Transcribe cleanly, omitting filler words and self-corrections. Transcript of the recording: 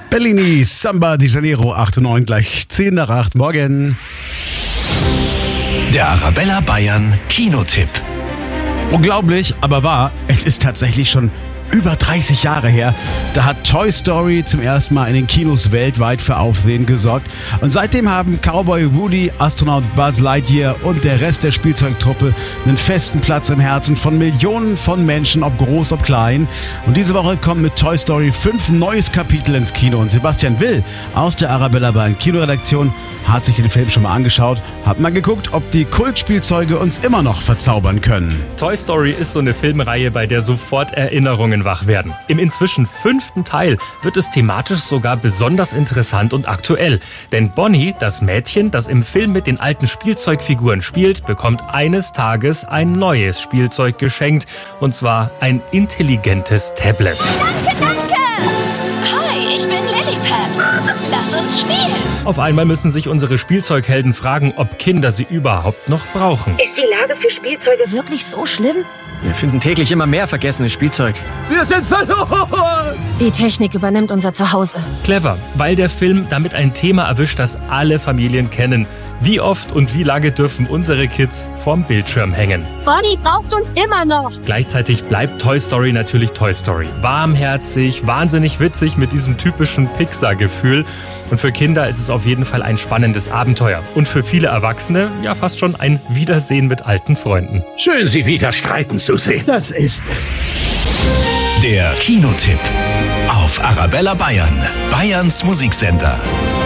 Bellini, Samba di Janeiro, 8 und 9, gleich 10 nach 8 morgen. Der Arabella Bayern Kinotipp. Unglaublich, aber wahr, es ist tatsächlich schon über 30 Jahre her. Da hat Toy Story zum ersten Mal in den Kinos weltweit für Aufsehen gesorgt. Und seitdem haben Cowboy Woody, Astronaut Buzz Lightyear und der Rest der Spielzeugtruppe einen festen Platz im Herzen von Millionen von Menschen, ob groß, ob klein. Und diese Woche kommt mit Toy Story 5 ein neues Kapitel ins Kino. Und Sebastian Will aus der Arabella Bayern Kinoredaktion hat sich den Film schon mal angeschaut, hat mal geguckt, ob die Kultspielzeuge uns immer noch verzaubern können. Toy Story ist so eine Filmreihe, bei der sofort Erinnerungen wach werden. Im inzwischen 5. Teil wird es thematisch sogar besonders interessant und aktuell. Denn Bonnie, das Mädchen, das im Film mit den alten Spielzeugfiguren spielt, bekommt eines Tages ein neues Spielzeug geschenkt. Und zwar ein intelligentes Tablet. Danke! Hi, ich bin Lilliput. Lass uns spielen. Auf einmal müssen sich unsere Spielzeughelden fragen, ob Kinder sie überhaupt noch brauchen. Ist die Lage für Spielzeuge wirklich so schlimm? Wir finden täglich immer mehr vergessenes Spielzeug. Wir sind verloren! Die Technik übernimmt unser Zuhause. Clever, weil der Film damit ein Thema erwischt, das alle Familien kennen. Wie oft und wie lange dürfen unsere Kids vorm Bildschirm hängen? Bonnie braucht uns immer noch. Gleichzeitig bleibt Toy Story natürlich Toy Story. Warmherzig, wahnsinnig witzig mit diesem typischen Pixar-Gefühl. Und für Kinder ist es auf jeden Fall ein spannendes Abenteuer. Und für viele Erwachsene ja fast schon ein Wiedersehen mit alten Freunden. Schön, Sie wieder streiten zu sehen. Das ist es. Der Kinotipp auf Arabella Bayern, Bayerns Musiksender.